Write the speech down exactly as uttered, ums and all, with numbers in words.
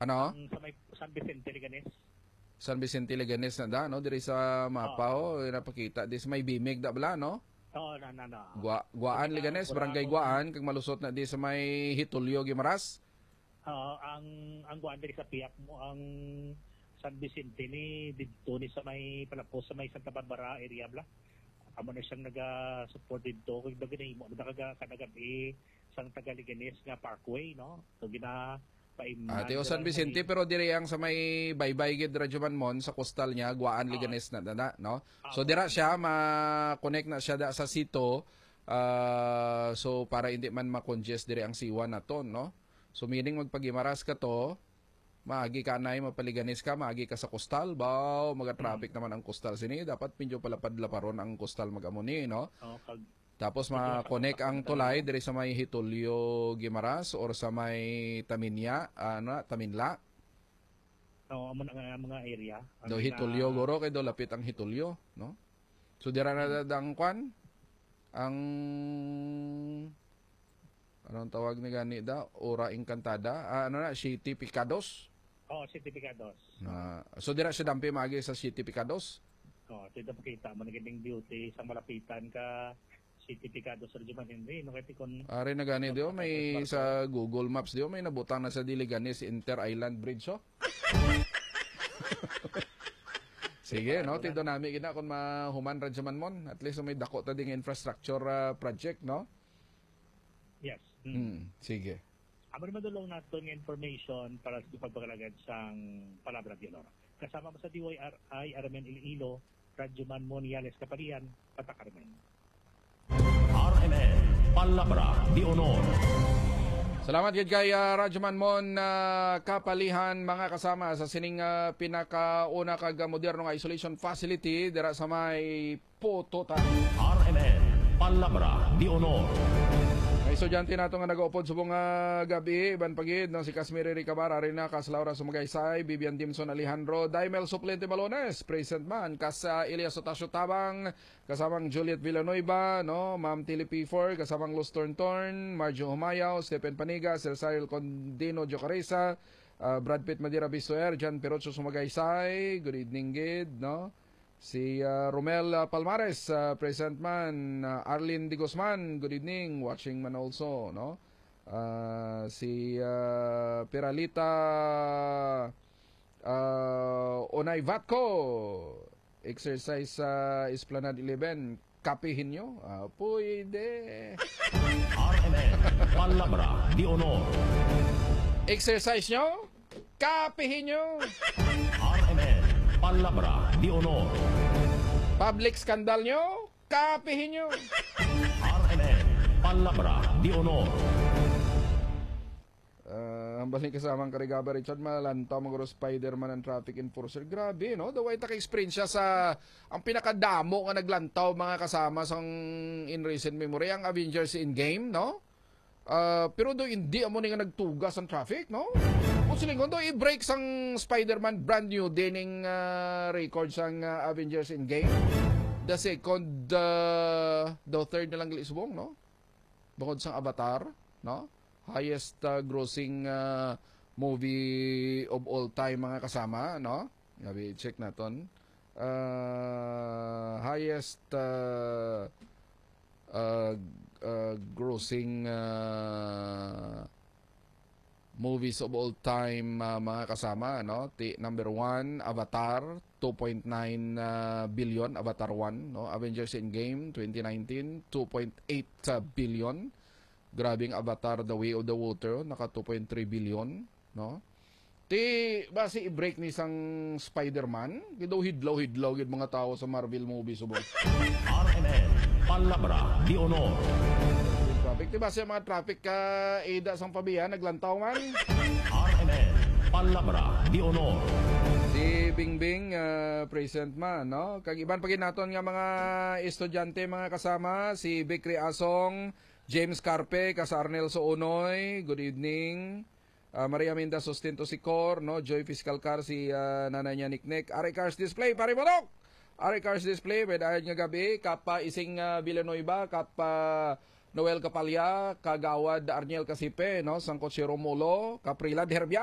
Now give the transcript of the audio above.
Ano? Ang sa may San Vicente Liganes. San Vicente Leganes na da, no? Diri sa mapa, oh, napakita. Di sa may bimig da bala, no? Oo, na, na, na. Gua, Guaan, Leganes, Barangay Guaan, kag malusot na di sa may Hitulyo, Gimaras. Oo, ang ang guan diri sa Piak mo ang San Vicente ni dito ni sa may palapos sa may Santa Barbara area bla. Amo na siyang naga-support dito kung dagay mo nakaga kanagabi sang Tagaliganes nga Parkway, no? So gina paimnan. Ate o San Vicente, pero diri ang sa may baybay gid Radyo Manmon sa coastal niya, Guaan, Leganes na dana, no? So dira siya ma-connect na siya da sa sito. Uh, so para hindi man ma-congest diri ang siwa naton, no? So meaning magpagimaras ka to, maagi ka na mapaliganis ka, maagi ka sa coastal, baw, maga-traffic hmm. naman ang coastal sini, dapat pinjo palapad-laparon ang coastal mag-amuni, no? Oh, kag tapos ma-connect ang tulay diri sa may Hitulyo Gimaras or sa may Taminya, ano, Taminla. Oo, oh, mga mga area. Do Hitulyo goro kay do lapit ang Hitulyo, no? So dira na dang kwan ang anong tawag ni gani da? Ora Encantada, ah, ano na, City Picados. Oh, City Picados. Uh, so dira siya dampi maagi sa City Picados. Oh, dito makita mo naging beauty sa malapitan ka City Picados sa Radyo Manmon, no kay kon. Ari na gani dio may sa Google Maps dio may nabutang na sa Diliganes Inter Island Bridge, so. Sige, no, tido nami gina kon mahuman Radyo Manmon, at least may dako ta ding infrastructure uh, project, no? Yes. Hmm, hmm sige. Amo naman dulong nato ng information para sa pagpagalagad sang Palabra de Honor. Kasama mo sa D Y R I Armen Iloilo, Radyo Manmon Yales Kapalian, Patak Armen. R M N, Palabra de Honor. Salamat gid kay uh, Radyo Manmon uh, Kapalihan, mga kasama sa sining uh, pinakauna kag moderno nga isolation facility dira sa may Pututan. R M N, Palabra de Honor. May estudyante nato nga nag-upod subong uh, gabi, ban pagid no, si Casmiri Ricabara, Rina Cas Laura Sumagaysay, Bibian Dimson Alejandro, Daimel Suplente Malones, present man, Kas uh, Elias Otasio Tabang, kasamang Juliet Villanueva, no, Ma'am Tilly P four, kasamang Luz Torntorn, Marjo Humayaw, Stephen Paniga, Sir Cyril Condino Jocaresa, uh, Brad Pitt Madira Bisoer, John Perocho Sumagaysay, good evening gid, no? Si uh, Romel uh, Palmares, uh, present man, uh, Arlene Di Guzman, good evening, watching man also, no? Uh, si uh, Peralita uh, Onay Vatco, exercise sa uh, Esplanade eleven, kapihin nyo? Uh, pwede. R M N, Palabra de Honor. Exercise nyo? Kapihin nyo? R M N, Palabra de Honor. Public scandal nyo? Kapihin nyo? R M N, Palabra de Honor. Uh, ang baling kasamang Karigaba Richard Malantaw, maguro Spider-Man ang traffic enforcer. Grabe, no? Daway taka-experience siya sa ang pinakadamo nga naglantaw, mga kasama sang in recent memory, ang Avengers in-game, no? Uh, pero do hindi amo ni nga nagtugas ang traffic, no? Kung silingon do i-break sang Spider-Man brand new dining uh, record sang uh, Avengers in game. The second uh, the third na lang gilisubong, no? Bukod sang Avatar, no? Highest uh, grossing uh, movie of all time, mga kasama, no? Gabi check naton. Uh, highest uh, uh, uh, grossing uh, movies of all time, uh, mga kasama, no? T number one, Avatar, two point nine uh, billion, Avatar one, no? Avengers Endgame twenty nineteen, two point eight uh, billion. Grabing Avatar The Way of the Water, naka two point three billion, no? Ti base i-break ni sang Spider-Man, kido hidlaw-hidlaw gid mga tao sa Marvel movies subong. R M N, Palabra de Honor. Traffic, di ba siya mga traffic ka uh, ida sang pabihan, naglantaw man? R M N, Palabra de Honor. Si Bingbing, uh, present man, no? Kag iban pagin naton nga mga estudyante, mga kasama, si Bikri Asong, James Carpe, Kas Arnel Soonoy, good evening. Uh, Maria Minda Sustento Sicor, no? Joy Fiscal Car, si uh, nanay niya Niknek. Ari Cars Display, pare Monok! Ari Cars Display, may dahil nga gabi, kapa ising uh, Villanueva, kapa Noel Kapalya, kagawad Arniel Casipe, no? Sangkot si Romulo, Kaprilad Herbia.